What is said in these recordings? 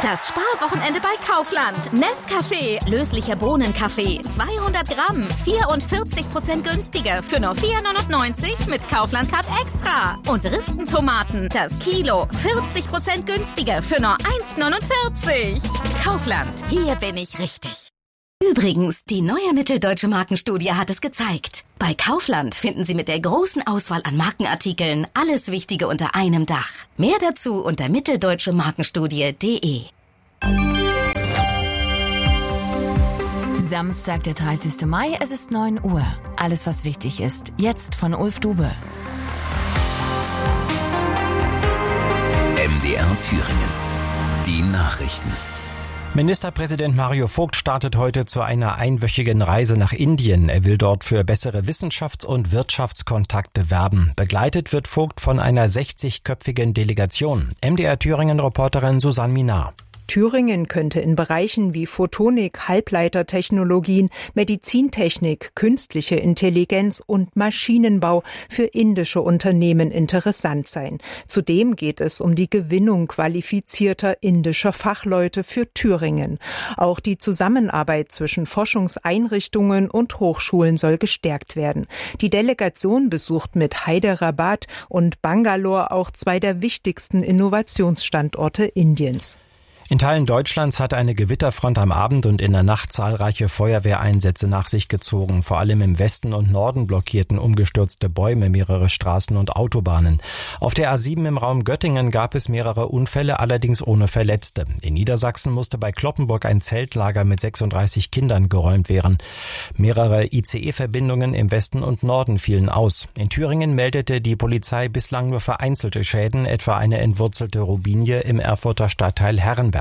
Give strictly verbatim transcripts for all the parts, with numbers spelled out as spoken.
Das Sparwochenende bei Kaufland. Nescafé, löslicher Bohnenkaffee, zweihundert Gramm, vierundvierzig Prozent günstiger für nur vier neunundneunzig mit Kaufland Card Extra. Und Ristentomaten, das Kilo, vierzig Prozent günstiger für nur eins neunundvierzig. Kaufland, hier bin ich richtig. Übrigens, die neue Mitteldeutsche Markenstudie hat es gezeigt. Bei Kaufland finden Sie mit der großen Auswahl an Markenartikeln alles Wichtige unter einem Dach. Mehr dazu unter mitteldeutsche markenstudie punkt de. Samstag, der dreißigsten Mai, es ist neun Uhr. Alles, was wichtig ist, jetzt von Ulf Dube. M D R Thüringen. Die Nachrichten. Ministerpräsident Mario Vogt startet heute zu einer einwöchigen Reise nach Indien. Er will dort für bessere Wissenschafts- und Wirtschaftskontakte werben. Begleitet wird Vogt von einer sechzigköpfigen Delegation. M D R Thüringen-Reporterin Susanne Minar. Thüringen könnte in Bereichen wie Photonik, Halbleitertechnologien, Medizintechnik, künstliche Intelligenz und Maschinenbau für indische Unternehmen interessant sein. Zudem geht es um die Gewinnung qualifizierter indischer Fachleute für Thüringen. Auch die Zusammenarbeit zwischen Forschungseinrichtungen und Hochschulen soll gestärkt werden. Die Delegation besucht mit Hyderabad und Bangalore auch zwei der wichtigsten Innovationsstandorte Indiens. In Teilen Deutschlands hat eine Gewitterfront am Abend und in der Nacht zahlreiche Feuerwehreinsätze nach sich gezogen. Vor allem im Westen und Norden blockierten umgestürzte Bäume mehrere Straßen und Autobahnen. Auf der A sieben im Raum Göttingen gab es mehrere Unfälle, allerdings ohne Verletzte. In Niedersachsen musste bei Cloppenburg ein Zeltlager mit sechsunddreißig Kindern geräumt werden. Mehrere I C E-Verbindungen im Westen und Norden fielen aus. In Thüringen meldete die Polizei bislang nur vereinzelte Schäden, etwa eine entwurzelte Robinie im Erfurter Stadtteil Herrenberg.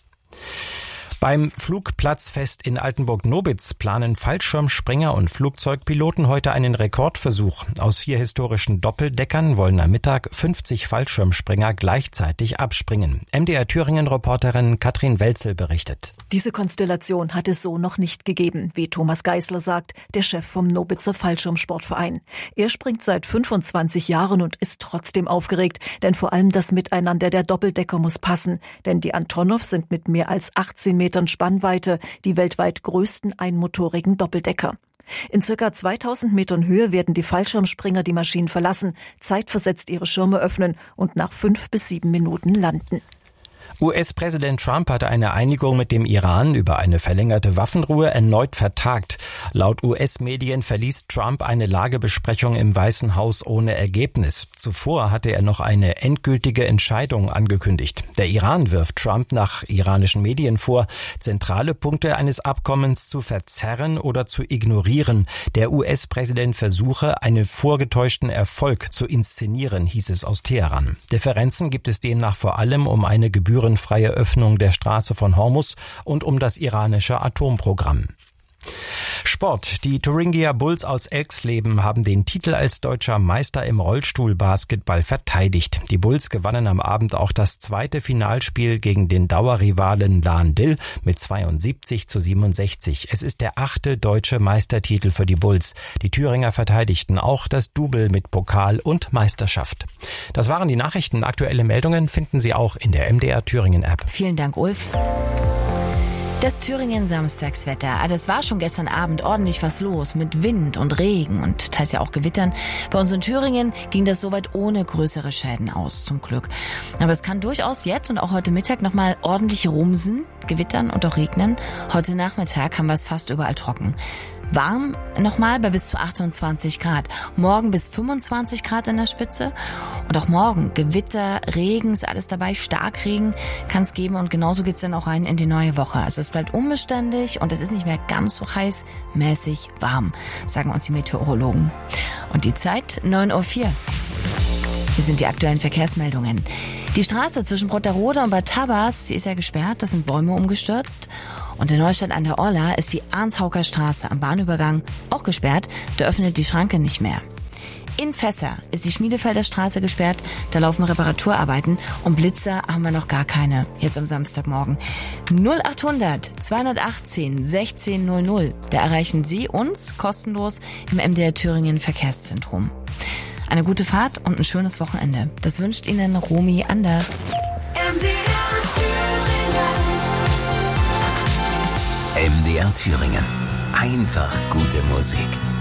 Beim Flugplatzfest in Altenburg-Nobitz planen Fallschirmspringer und Flugzeugpiloten heute einen Rekordversuch. Aus vier historischen Doppeldeckern wollen am Mittag fünfzig Fallschirmspringer gleichzeitig abspringen. M D R Thüringen-Reporterin Katrin Welzel berichtet. Diese Konstellation hat es so noch nicht gegeben, wie Thomas Geisler sagt, der Chef vom Nobitzer Fallschirmsportverein. Er springt seit fünfundzwanzig Jahren und ist trotzdem aufgeregt, denn vor allem das Miteinander der Doppeldecker muss passen. Denn die Antonov sind mit mehr als achtzehn Metern Spannweite die weltweit größten einmotorigen Doppeldecker. In circa zweitausend Metern Höhe werden die Fallschirmspringer die Maschinen verlassen, zeitversetzt ihre Schirme öffnen und nach fünf bis sieben Minuten landen. U S-Präsident Trump hatte eine Einigung mit dem Iran über eine verlängerte Waffenruhe erneut vertagt. Laut U S-Medien verließ Trump eine Lagebesprechung im Weißen Haus ohne Ergebnis. Zuvor hatte er noch eine endgültige Entscheidung angekündigt. Der Iran wirft Trump nach iranischen Medien vor, zentrale Punkte eines Abkommens zu verzerren oder zu ignorieren. Der U S-Präsident versuche, einen vorgetäuschten Erfolg zu inszenieren, hieß es aus Teheran. Differenzen gibt es demnach vor allem um eine gebührenfreie Öffnung der Straße von Hormuz und um das iranische Atomprogramm. Sport. Die Thuringia Bulls aus Elxleben haben den Titel als deutscher Meister im Rollstuhlbasketball verteidigt. Die Bulls gewannen am Abend auch das zweite Finalspiel gegen den Dauerrivalen Lahn-Dill mit zweiundsiebzig zu siebenundsechzig. Es ist der achte deutsche Meistertitel für die Bulls. Die Thüringer verteidigten auch das Double mit Pokal und Meisterschaft. Das waren die Nachrichten. Aktuelle Meldungen finden Sie auch in der M D R Thüringen App. Vielen Dank, Ulf. Das Thüringen-Samstagswetter. Ah, das war schon gestern Abend ordentlich was los mit Wind und Regen und teils ja auch Gewittern. Bei uns in Thüringen ging das soweit ohne größere Schäden aus, zum Glück. Aber es kann durchaus jetzt und auch heute Mittag nochmal ordentlich rumsen, gewittern und auch regnen. Heute Nachmittag haben wir es fast überall trocken. Warm nochmal bei bis zu achtundzwanzig Grad. Morgen bis fünfundzwanzig Grad in der Spitze. Und auch morgen Gewitter, Regen, ist alles dabei. Starkregen kann es geben und genauso geht's dann auch rein in die neue Woche. Also es bleibt unbeständig und es ist nicht mehr ganz so heiß, mäßig warm, sagen uns die Meteorologen. Und die Zeit neun Uhr vier. Hier sind die aktuellen Verkehrsmeldungen. Die Straße zwischen Brotterode und Bad Tabbas, die ist ja gesperrt, da sind Bäume umgestürzt. Und in Neustadt an der Orla ist die Arnshauker Straße am Bahnübergang auch gesperrt, da öffnet die Schranke nicht mehr. In Fässer ist die Schmiedefelder Straße gesperrt, da laufen Reparaturarbeiten und Blitzer haben wir noch gar keine, jetzt am Samstagmorgen. null achthundert zweihundertachtzehn sechzehn null null, da erreichen Sie uns kostenlos im M D R Thüringen Verkehrszentrum. Eine gute Fahrt und ein schönes Wochenende. Das wünscht Ihnen Romy Anders. M D R Thüringen. M D R Thüringen. Einfach gute Musik.